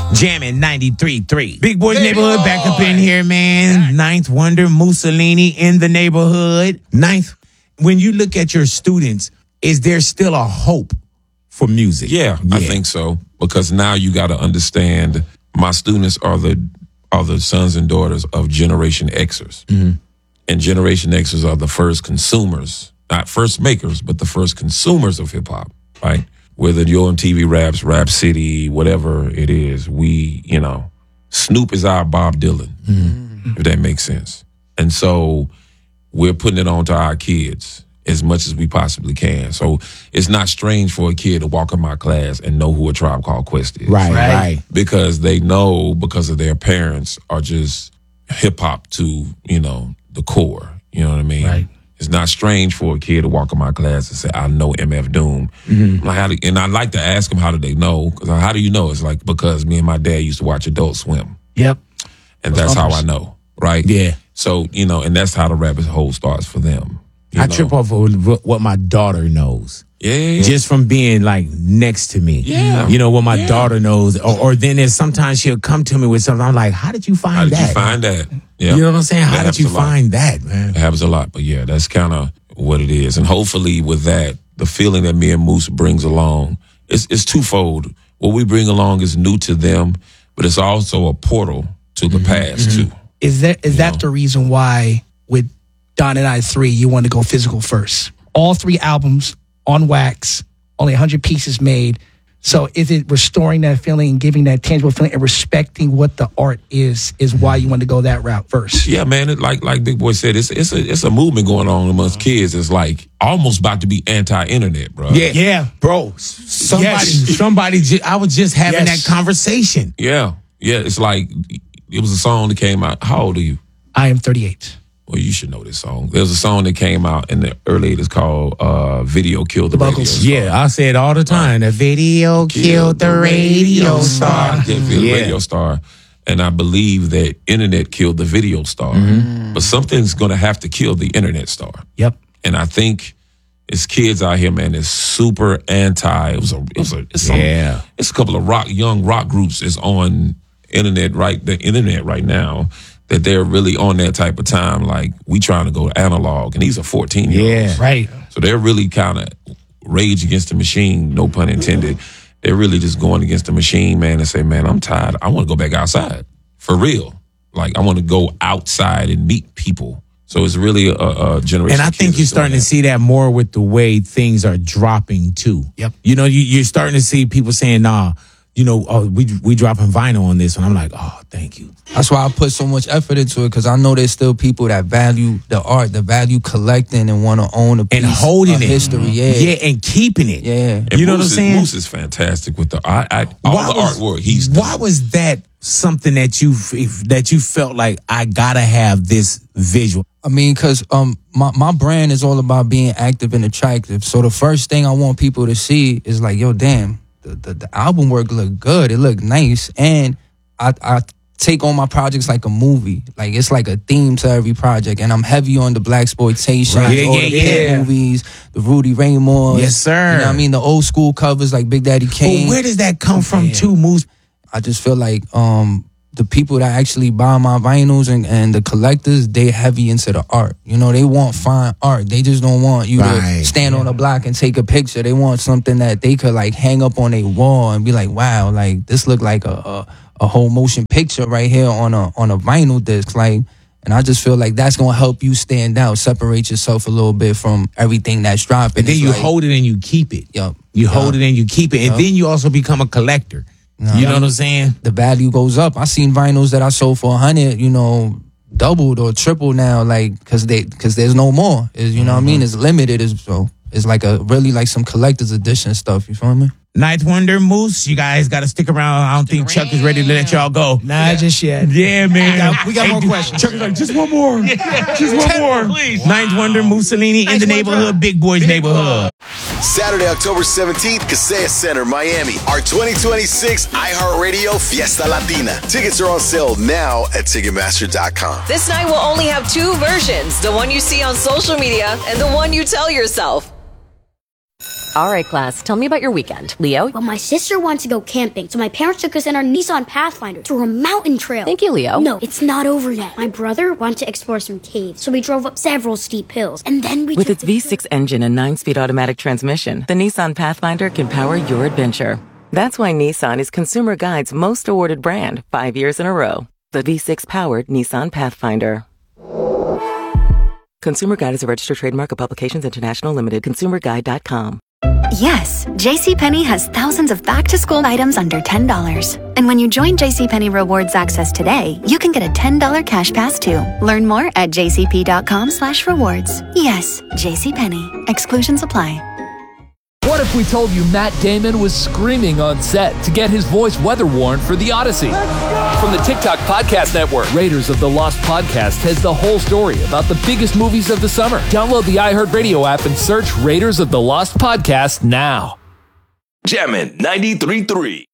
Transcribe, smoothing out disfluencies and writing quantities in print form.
Jamming 93.3. Big Boys Neighborhood back up in here, man. Ninth Wonder, Mussolini in the neighborhood. Ninth, when you look at your students, is there still a hope for music? Yeah, I think so. Because now you got to understand, my students are the sons and daughters of Generation Xers. Mm-hmm. And Generation Xers are the first consumers, not first makers, but the first consumers of hip hop, right? Whether you're on TV Raps, Rap City, whatever it is, Snoop is our Bob Dylan, if that makes sense. And so we're putting it on to our kids as much as we possibly can. So it's not strange for a kid to walk in my class and know who A Tribe Called Quest is. Right. Because they know, because of their parents, are just hip-hop to, the core. You know what I mean? Right. It's not strange for a kid to walk in my class and say, I know MF Doom. Mm-hmm. And I like to ask them, how do they know? Because how do you know? It's like, because me and my dad used to watch Adult Swim. Yep. And that's how I know, right? Yeah. So, and that's how the rabbit hole starts for them. I trip off of what my daughter knows. Yeah. Just from being like next to me. Yeah. What my daughter knows. Or then there's sometimes she'll come to me with something. I'm like, how did you find that? How did you find that? Yeah. You know what I'm saying? How did you find that, man? It happens a lot. But yeah, that's kind of what it is. And hopefully with that, the feeling that me and Moose brings along, it's twofold. What we bring along is new to them, but it's also a portal to the past too. Is that the reason why with Don and I 3, you wanted to go physical first? All 3 albums on wax, only 100 pieces made. So is it restoring that feeling and giving that tangible feeling and respecting what the art is why you want to go that route first? Yeah, man. Like Big Boy said, it's a movement going on amongst kids. It's like almost about to be anti-internet, bro. Yeah, bro. Somebody. I was just having that conversation. Yeah. It's like it was a song that came out. How old are you? I am 38. Well, you should know this song. There's a song that came out in the early 80s called Video Killed the Radio Star. Yeah, I say it all the time. The video killed the radio star. The radio star. And I believe that internet killed the video star. But something's going to have to kill the internet star. Yep. And I think it's kids out here, man, that's super anti. It's a couple of young rock groups is on the internet right now, that they're really on that type of time. Like, we trying to go analog, and these are 14-year-olds. Yeah, right. So they're really kind of rage against the machine, no pun intended. They're really just going against the machine, man, and say, man, I'm tired. I want to go back outside. For real. Like, I want to go outside and meet people. So it's really a generation. And I think you're starting to see that more with the way things are dropping, too. Yep. You're starting to see people saying, nah, we dropping vinyl on this, and I'm like, oh, thank you. That's why I put so much effort into it, because I know there's still people that value the art, that value collecting and want to own a piece and holding of it. history. And keeping it. Yeah. And you know what I'm saying? Moose is fantastic with the artwork he's done. Why was that something that you felt like, I gotta have this visual? I mean, because my brand is all about being active and attractive. So the first thing I want people to see is like, yo, damn, the album work looked good. It looked nice. And I take on my projects like a movie. Like, it's like a theme to every project. And I'm heavy on the blaxploitation, all the Pit movies, the Rudy Ray Moore. Yes, sir. You know what I mean? The old school covers like Big Daddy Kane. Well, where does that come from, too, Moose? I just feel like the people that actually buy my vinyls and the collectors, they heavy into the art. They want fine art. They just don't want you to stand on a block and take a picture. They want something that they could like hang up on a wall and be like, wow, like this look like a whole motion picture right here on a vinyl disc. Like, and I just feel like that's gonna help you stand out, separate yourself a little bit from everything that's dropping. And then you hold it and you keep it. Yep. You hold it and you keep it. And then you also become a collector. You know what I'm saying? The value goes up. I seen vinyls that I sold for 100, doubled or tripled now, like, cause there's no more. You know what I mean? It's limited. It's like really like some collector's edition stuff. You feel me? Ninth Wonder, Moose, you guys got to stick around. I don't think Chuck is ready to let y'all go. Nah, just yet. Yeah, man. We got more questions. Chuck is like, just one more. Just one more. Please. Ninth Wonder, Mussolini in the neighborhood, Big Boys neighborhood. Saturday, October 17th, Kaseya Center, Miami. Our 2026 iHeartRadio Fiesta Latina. Tickets are on sale now at Ticketmaster.com. This night will only have 2 versions, the one you see on social media and the one you tell yourself. All right, class, tell me about your weekend. Leo? Well, my sister wanted to go camping, so my parents took us in our Nissan Pathfinder through a mountain trail. Thank you, Leo. No, it's not over yet. My brother wanted to explore some caves, so we drove up several steep hills, and then we With its V6 engine and 9-speed automatic transmission, the Nissan Pathfinder can power your adventure. That's why Nissan is Consumer Guide's most awarded brand 5 years in a row. The V6-powered Nissan Pathfinder. Consumer Guide is a registered trademark of Publications International Limited. ConsumerGuide.com. Yes, JCPenney has thousands of back-to-school items under $10. And when you join JCPenney Rewards Access today, you can get a $10 cash pass too. Learn more at jcp.com/rewards. Yes, JCPenney. Exclusions apply. What if we told you Matt Damon was screaming on set to get his voice weather-worn for The Odyssey? From the TikTok Podcast Network, Raiders of the Lost Podcast has the whole story about the biggest movies of the summer. Download the iHeartRadio app and search Raiders of the Lost Podcast now. Jammin' 93.3.